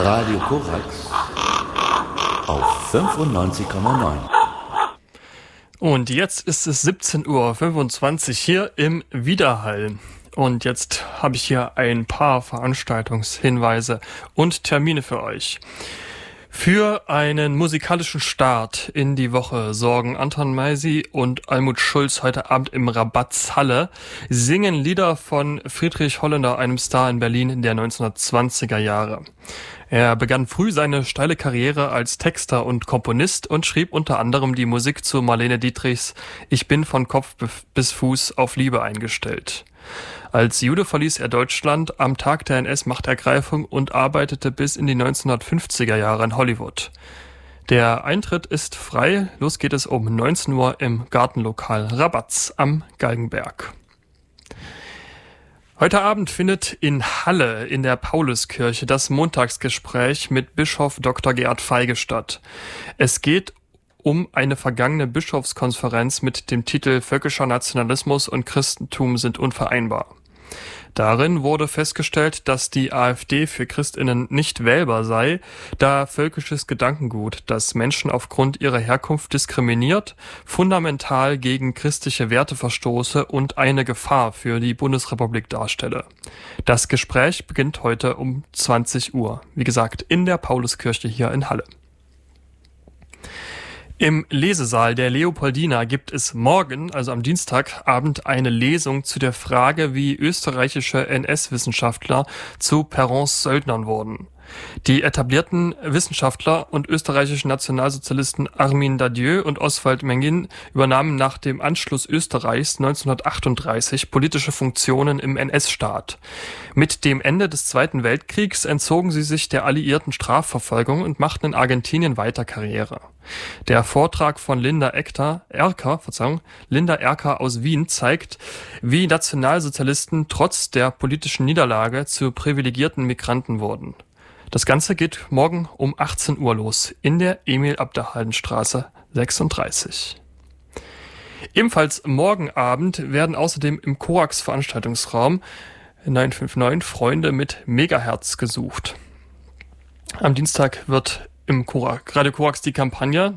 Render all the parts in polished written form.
Radio Korax auf 95,9. Und jetzt ist es 17:25 Uhr hier im Widerhall. Und jetzt habe ich hier ein paar Veranstaltungshinweise und Termine für euch. Für einen musikalischen Start in die Woche sorgen Anton Meisi und Almut Schulz heute Abend im Rabatz-Halle, singen Lieder von Friedrich Holländer, einem Star in Berlin der 1920er Jahre. Er begann früh seine steile Karriere als Texter und Komponist und schrieb unter anderem die Musik zu Marlene Dietrichs Ich bin von Kopf bis Fuß auf Liebe eingestellt. Als Jude verließ er Deutschland am Tag der NS-Machtergreifung und arbeitete bis in die 1950er Jahre in Hollywood. Der Eintritt ist frei, los geht es um 19 Uhr im Gartenlokal Rabatz am Galgenberg. Heute Abend findet in Halle in der Pauluskirche das Montagsgespräch mit Bischof Dr. Gerhard Feige statt. Es geht um eine vergangene Bischofskonferenz mit dem Titel Völkischer Nationalismus und Christentum sind unvereinbar. Darin wurde festgestellt, dass die AfD für ChristInnen nicht wählbar sei, da völkisches Gedankengut, das Menschen aufgrund ihrer Herkunft diskriminiert, fundamental gegen christliche Werte verstoße und eine Gefahr für die Bundesrepublik darstelle. Das Gespräch beginnt heute um 20 Uhr, wie gesagt, in der Pauluskirche hier in Halle. Im Lesesaal der Leopoldina gibt es morgen, also am Dienstagabend, eine Lesung zu der Frage, wie österreichische NS-Wissenschaftler zu Perrons Söldnern wurden. Die etablierten Wissenschaftler und österreichischen Nationalsozialisten Armin Dadieu und Oswald Mengin übernahmen nach dem Anschluss Österreichs 1938 politische Funktionen im NS-Staat. Mit dem Ende des Zweiten Weltkriegs entzogen sie sich der alliierten Strafverfolgung und machten in Argentinien weiter Karriere. Der Vortrag von Linda Erker aus Wien zeigt, wie Nationalsozialisten trotz der politischen Niederlage zu privilegierten Migranten wurden. Das Ganze geht morgen um 18 Uhr los in der Emil-Abderhalden-Straße 36. Ebenfalls morgen Abend werden außerdem im Korax-Veranstaltungsraum 959 Freunde mit Megahertz gesucht. Am Dienstag wird im Radio Korax die Kampagne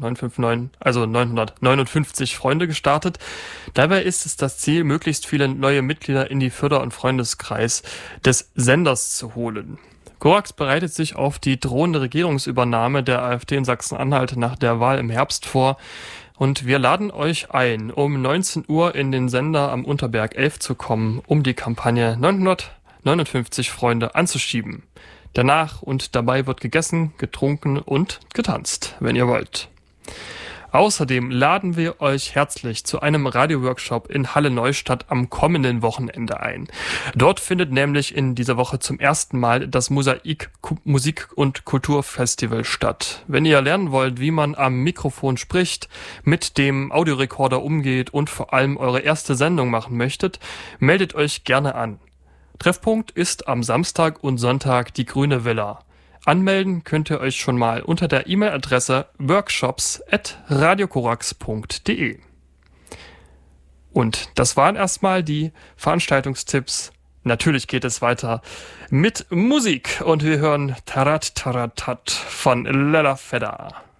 959 Freunde gestartet. Dabei ist es das Ziel, möglichst viele neue Mitglieder in die Förder- und Freundeskreis des Senders zu holen. Korax bereitet sich auf die drohende Regierungsübernahme der AfD in Sachsen-Anhalt nach der Wahl im Herbst vor. Und wir laden euch ein, um 19 Uhr in den Sender am Unterberg 11 zu kommen, um die Kampagne 959 Freunde anzuschieben. Danach und dabei wird gegessen, getrunken und getanzt, wenn ihr wollt. Außerdem laden wir euch herzlich zu einem Radioworkshop in Halle-Neustadt am kommenden Wochenende ein. Dort findet nämlich in dieser Woche zum ersten Mal das Mosaik Musik- und Kulturfestival statt. Wenn ihr lernen wollt, wie man am Mikrofon spricht, mit dem Audiorekorder umgeht und vor allem eure erste Sendung machen möchtet, meldet euch gerne an. Treffpunkt ist am Samstag und Sonntag die Grüne Villa. Anmelden könnt ihr euch schon mal unter der E-Mail-Adresse workshops@radiokorax.de. Und das waren erstmal die Veranstaltungstipps. Natürlich geht es weiter mit Musik und wir hören Tarat Taratat von Lella Fedda.